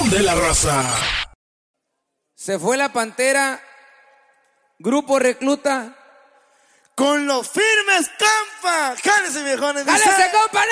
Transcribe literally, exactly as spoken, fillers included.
son de la raza. Se fue la Pantera, Grupo Recluta. Con los firmes, compa. Jálese, viejones. ¡Jálese, compa!